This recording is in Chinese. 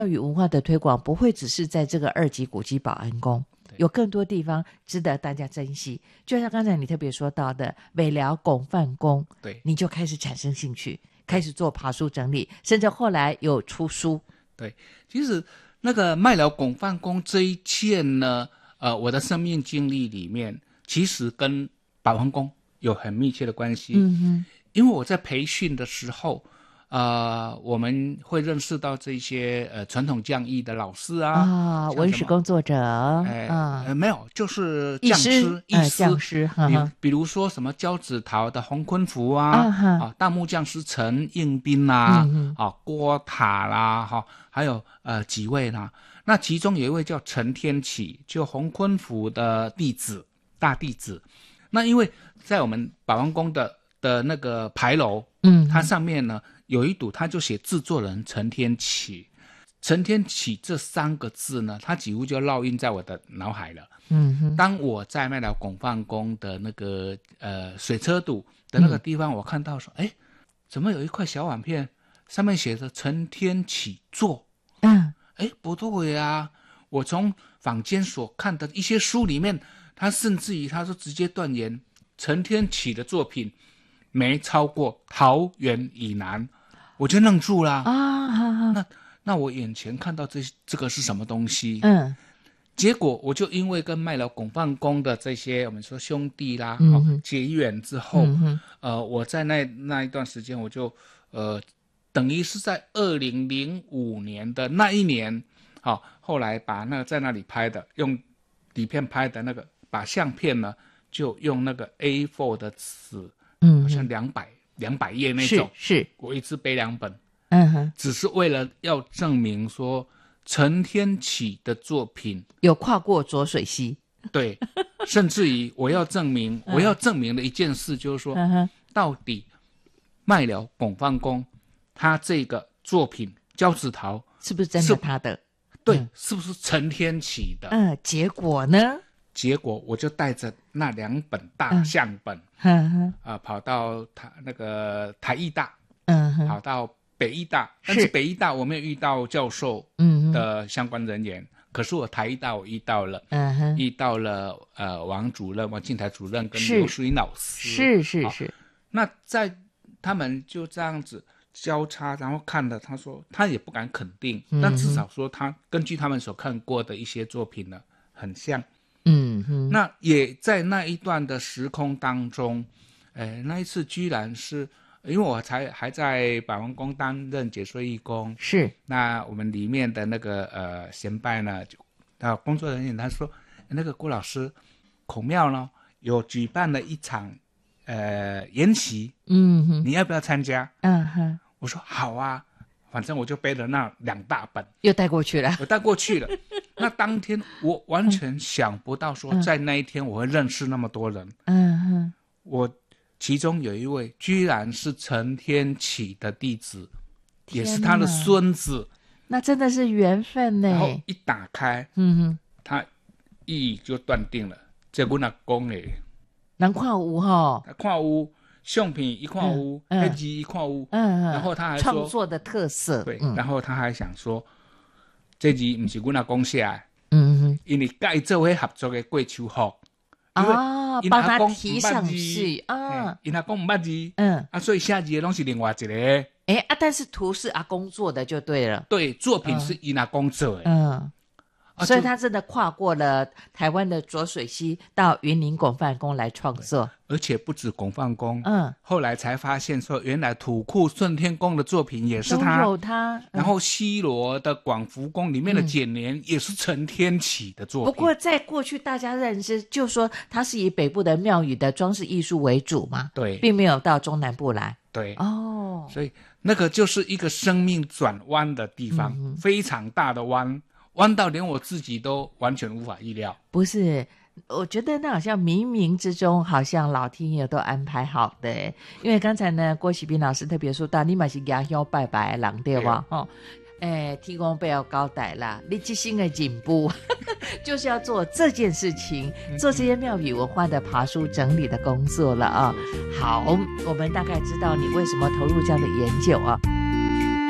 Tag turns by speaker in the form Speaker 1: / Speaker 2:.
Speaker 1: 庙宇文化的推广不会只是在这个2级古迹保安宫，有更多地方值得大家珍惜。就像刚才你特别说到的北寮拱范宫，
Speaker 2: 对，
Speaker 1: 你就开始产生兴趣，开始做爬书整理，甚至后来有出书。
Speaker 2: 对，其实那个麦寮拱范宫这一件呢，我的生命经历里面，其实跟保安宫有很密切的关系。因为我在培训的时候，我们会认识到这些传统匠艺的老师
Speaker 1: 文史工作者，
Speaker 2: 没有，就是匠师，
Speaker 1: 匠师，
Speaker 2: 比如说什么交趾陶的洪坤福大木匠师陈应斌郭塔啦，还有几位啦。那其中有一位叫陈天启，就洪坤福的大弟子。那因为在我们保安宫的那个牌楼，它上面呢有一堵，它就写制作人陈天启。陈天启这3个字呢，它几乎就烙印在我的脑海了。当我在麦寮拱范宫的那个水车堵的那个地方，我看到说，怎么有一块小碗片，上面写着陈天启作？不对啊！我从坊间所看的一些书里面，他甚至于他说直接断言，陈天启的作品没超过桃园以南，我就愣住了那我眼前看到这个是什么东西？结果我就因为跟麦寮拱范宫的这些我们说兄弟啦结缘之后，我在那一段时间我就等于是在2005年的那一年，后来把那个在那里拍的用底片拍的那个，把相片呢就用那个 A4 的纸，好像200页那种，
Speaker 1: 是
Speaker 2: 我一次背2本，只是为了要证明说陈天启的作品
Speaker 1: 有跨过浊水溪。
Speaker 2: 对，甚至于我要证明的一件事就是说，到底麦寮拱范宫他这个作品交趾陶
Speaker 1: 是不是真的他的？
Speaker 2: 对，是不是陈天启的？
Speaker 1: 结果呢？
Speaker 2: 结果我就带着那2本大相本，跑到那个台艺大，跑到北艺大，但是北艺大我没有遇到教授的相关人员，可是我台艺大我遇到了，王主任、王敬台主任跟刘淑英老师，
Speaker 1: 是。
Speaker 2: 那在他们就这样子交叉，然后看了，他说他也不敢肯定，但至少说他根据他们所看过的一些作品呢，很像。那也在那一段的时空当中，那一次居然是因为我还在保安宫担任解说义工，是那我们里面的那个贤拜呢，就工作人员他说，那个郭老师孔庙呢有举办了一场研习，你要不要参加？我说好啊，反正我就背了那2大本，
Speaker 1: 又带过去了。
Speaker 2: 我带过去了。那当天我完全想不到说，在那一天我会认识那么多人。我其中有一位居然是陈天启的弟子，也是他的孙子。
Speaker 1: 那真的是缘分呢。
Speaker 2: 然后一打开，他一就断定了，这我阿公的。
Speaker 1: 能看有哈？
Speaker 2: 看有。相片一看有，那字一看有，然后他还说
Speaker 1: 创作的特色，
Speaker 2: 对，然后他还想说，这字不是我阿公写的，因为跟他做伙合作的过秋福，
Speaker 1: 帮他提上去啊，
Speaker 2: 因阿公不捌字，所以写字的都是另外一个，
Speaker 1: 但是图是阿公做的就对了，
Speaker 2: 对，作品是因阿公做的，
Speaker 1: 所以他真的跨过了台湾的浊水溪到云林拱范宫来创作，
Speaker 2: 而且不止拱范宫，后来才发现说原来土库顺天宫的作品也是他，
Speaker 1: 都有他，
Speaker 2: 然后西螺的广福宫里面的剪黏也是陈天启的作品。
Speaker 1: 不过在过去大家认知就说他是以北部的庙宇的装饰艺术为主嘛，
Speaker 2: 对，
Speaker 1: 并没有到中南部来，
Speaker 2: 对，所以那个就是一个生命转弯的地方，非常大的弯到连我自己都完全无法意料。
Speaker 1: 不是，我觉得那好像冥冥之中好像老天爷都安排好的，因为刚才呢郭喜斌老师特别说到，你嘛是牙香拜拜的人对吧？天公不要交代啦，你这新的进步就是要做这件事情，做这些庙宇文化的爬书整理的工作了啊。好，我们大概知道你为什么投入这样的研究啊。